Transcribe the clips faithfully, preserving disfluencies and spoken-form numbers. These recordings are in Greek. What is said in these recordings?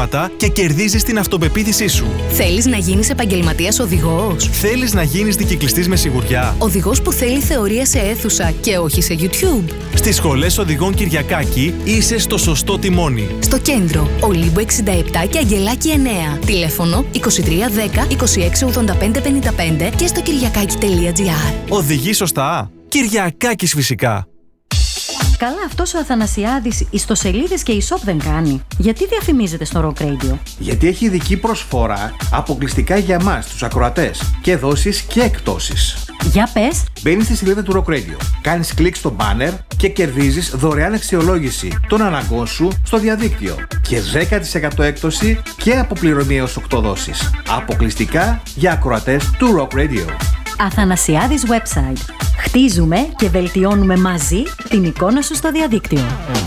μαθήματα και κερδίζεις την αυτοπεποίθησή σου. Θέλεις να γίνεις επαγγελματίας οδηγός? Θέλεις να γίνεις δικυκλιστής με σιγουριά? Οδηγός που θέλει θεωρία σε αίθουσα και όχι σε YouTube? Στις σχολές οδηγών Κυριακάκη είσαι στο σωστό τιμόνι. Στο κέντρο, Ολύμπου εξήντα επτά και Αγγελάκη εννέα. Τηλέφωνο είκοσι τρία δέκα είκοσι έξι ογδόντα πέντε πενήντα πέντε και στο κυριακάκι τελεία τζι άρ. Οδηγεί σωστά? Κυριακάκης φυσικά. Καλά, αυτός ο Αθανασιάδης ιστοσελίδες και e-shop δεν κάνει. Γιατί διαφημίζεται στο Rock Radio? Γιατί έχει ειδική προσφορά αποκλειστικά για μας, τους ακροατές. Και δόσεις και εκπτώσεις. Για πες. Μπαίνεις στη σελίδα του Rock Radio, κάνεις κλικ στο banner και κερδίζεις δωρεάν αξιολόγηση των αναγκών σου στο διαδίκτυο. Και δέκα τοις εκατό έκπτωση και αποπληρωμή έως οκτώ δόσεις. Αποκλειστικά για ακροατές του Rock Radio. Αθανασιάδης website. Χτίζουμε και βελτιώνουμε μαζί την εικόνα σου στο διαδίκτυο.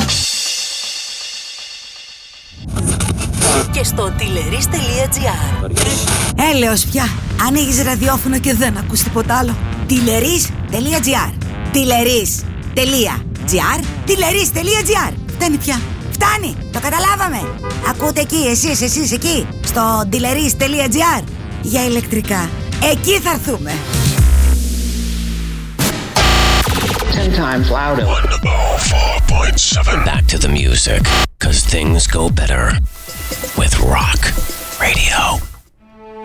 Και στο τηλερίς τελεία τζι άρ. Έλεος πια. Ανοίγεις ραδιόφωνο και δεν ακούς τίποτα άλλο. τηλερίς τελεία τζι άρ. τηλερίς τελεία τζι άρ. τηλερίς τελεία τζι άρ. Φτάνει πια. Φτάνει. Το καταλάβαμε. Ακούτε εκεί, εσείς, εσείς εκεί. Στο τηλερίς τελεία τζι άρ. Για ηλεκτρικά. Εκεί θα έρθουμε. Ten times louder. four point seven. Back to the music, 'cause things go better with Rock Radio.